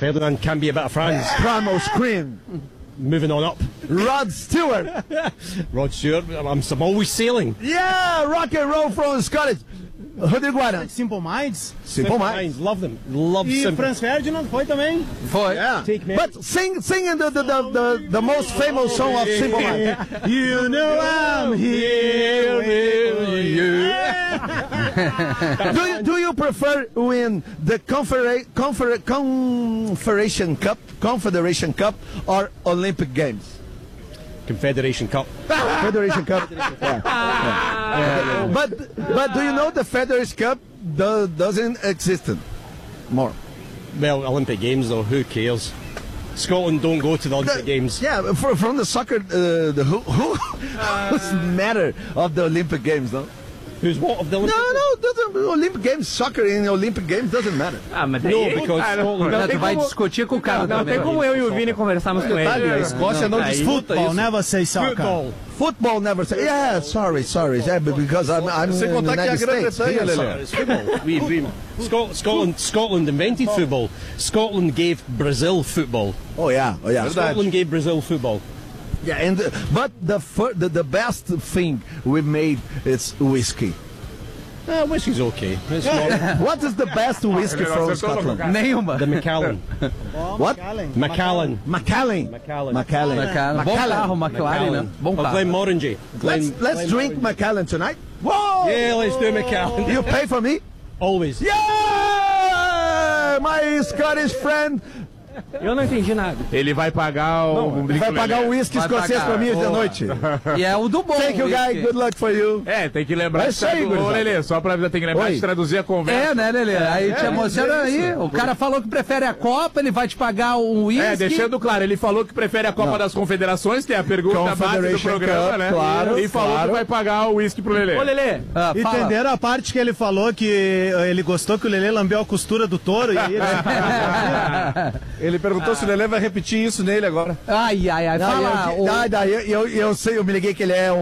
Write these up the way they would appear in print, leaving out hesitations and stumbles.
Ferdinand can be a bit of France. Primal Scream. Moving on up. Rod Stewart. Rod Stewart, I'm always sailing. Yeah, rock and roll from Scottish. Rodrigo Guarani. Simple Minds. Simple Minds. Love them. Love E Simple. Franz Ferdinand foi também. Foi. Yeah. Take me. But sing the most famous song of Simple Minds. You know I'm here with you. Do you prefer win the Confederation Cup or Olympic Games? Confederation Cup. Federation Cup. Yeah. But do you know the Federation Cup doesn't exist more? Well, Olympic Games though, who cares? Scotland don't go to the Olympic Games. Yeah, from the soccer, who's matter of the Olympic Games, no? Who's what of the Olympic Doesn't Olympic Games, soccer in Olympic Games doesn't matter. Ah, mas daí... No, because Scotland... Tu vai discutir com o cara Não também. tem como eu e o Vini conversarmos com ele. A Escócia não disputa Football, isso. never say soccer. Football never say. Yeah, sorry. Yeah, because I'm Sem in the contar que é a United States. Grã-Bretanha, Lelê. It's football. Scotland invented football. Scotland gave Brazil football. Oh yeah. Scotland gave Brazil football. Yeah, but the best thing we made is whiskey. Whiskey's okay. It's not, What is the best whiskey from Scotland? Nenhuma. the Macallan. What? Macallan. Macallan. Bom carro, McLaren, né? Bom Or carro. Glenmorangie. Let's drink Macallan tonight. Whoa! Yeah, let's do Macallan. You pay for me? Always. Yeah! My Scottish friend Eu não entendi nada. Ele vai pagar o... vai pagar o whisky Vai escocês pagar. pra mim hoje de Boa. noite. E é o do bom. Thank you, guys. whisky. Good luck for you. É, tem que lembrar É isso aí, Ô, gurizada. Lelê, só pra tem que lembrar Oi. de traduzir a conversa. É, né, Lelê? Aí te emociona aí. O cara falou que prefere a Copa, ele vai te pagar um whisky. É, deixando claro, ele falou que prefere a Copa das Confederações, que é a pergunta base do Confederation programa, Cup, né? claro, E falou claro. que vai pagar o uísque pro Lelê. Ô, Lelê, Ah, fala. Entenderam a parte que ele falou que ele gostou que o Lelê lambeu a costura do touro e aí ele... Ele perguntou se o Lelê vai repetir isso nele agora. Ai, fala. Eu sei, eu me liguei que ele é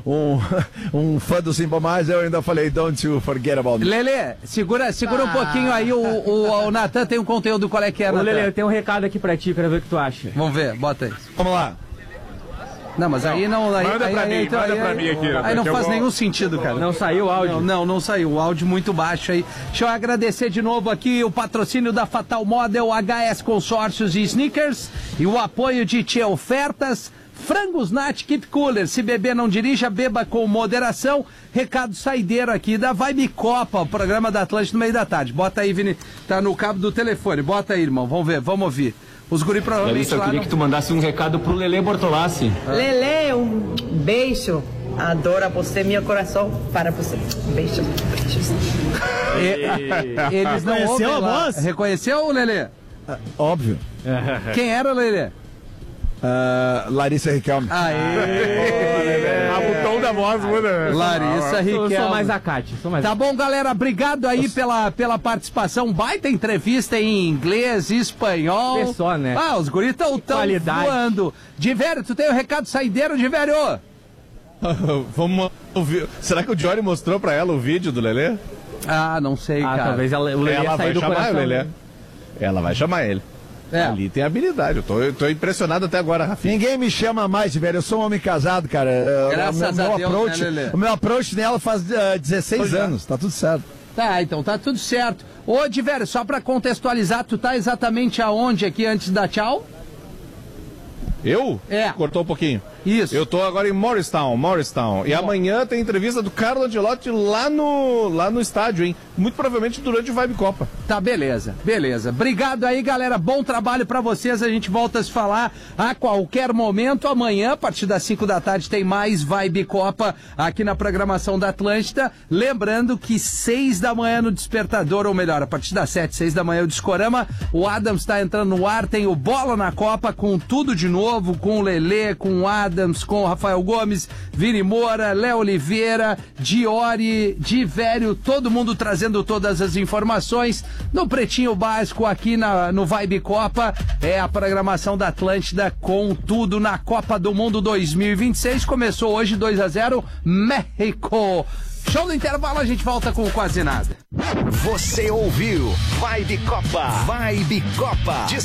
um fã do Simple Minds, eu ainda falei, don't you forget about me. Lelê, segura um pouquinho aí, o Natan tem um conteúdo, qual é que é, ô, Natan? Lelê, eu tenho um recado aqui pra ti, quero ver o que tu acha. Vamos ver, bota aí. Vamos lá. Não, mas aí não... Aí, Manda aí, pra aí, mim, então, manda aí, pra mim aqui, Natan, aí não que eu faz vou- nenhum sentido, cara. Não saiu o áudio? Não saiu. O áudio muito baixo aí. Deixa eu agradecer de novo aqui o patrocínio da Fatal Model, HS Consórcios e Sneakers e o apoio de Tia Ofertas, Frangos Nat Keep Cooler. Se beber não dirija, beba com moderação. Recado saideiro aqui da Vibe Copa, o programa da Atlântida no meio da tarde. Bota aí, Vini. Tá no cabo do telefone. Bota aí, irmão. Vamos ver, vamos ouvir. Os guri provavelmente eu lá queria não... que tu mandasse um recado pro Lelê Bortolassi. Lele, um beijo. Adoro você, meu coração para você. Beijos. Eles não Reconheceu ouvem a lá. voz? Reconheceu, Lelê? Óbvio. Quem era, Lelê? Larissa Riquelme. O tom da voz muda. Larissa Eu Riquelme. sou mais a Cátia. Tá bom, galera, obrigado aí pela participação. Baita entrevista em inglês, espanhol. É só, né? Ah, os guris tão qualidade. voando. Divério, tu tem o recado saideiro, Divério? Vamos ouvir. Será que o Johnny mostrou pra ela o vídeo do Lelê? Ah, não sei, Ah, cara. talvez o Lelê Ela sair vai do chamar coração. o Lelê. Ela vai chamar ele. É. Ali tem habilidade. Eu tô impressionado até agora, Rafinha. Ninguém me chama mais, velho. Eu sou um homem casado, cara. Graças a Deus, approach, né, Lelê? o meu approach nela faz 16 anos. Tá tudo certo. Tá, então tá tudo certo. Ô, Divério, só pra contextualizar, tu tá exatamente aonde aqui antes da tchau? Eu? É. Cortou um pouquinho. Isso. Eu tô agora em Morristown. E amanhã tem entrevista do Carlo Ancelotti lá no estádio, hein? Muito provavelmente durante o Vibe Copa. Tá, beleza. Obrigado aí, galera. Bom trabalho pra vocês. A gente volta a se falar a qualquer momento. Amanhã, a partir das 5 da tarde, tem mais Vibe Copa aqui na programação da Atlântida. Lembrando que 6 da manhã no Despertador, ou melhor, a partir das 7, 6 da manhã o Discorama. O Adams tá entrando no ar, tem o Bola na Copa com tudo de novo, com o Lelê, com o Adams, com o Rafael Gomes, Vini Moura, Léo Oliveira, Diori, Divério, todo mundo trazendo todas as informações no Pretinho Básico aqui no Vibe Copa. É a programação da Atlântida com tudo na Copa do Mundo 2026. Começou hoje 2-0, México. Show do intervalo, a gente volta com quase nada. Você ouviu Vibe Copa.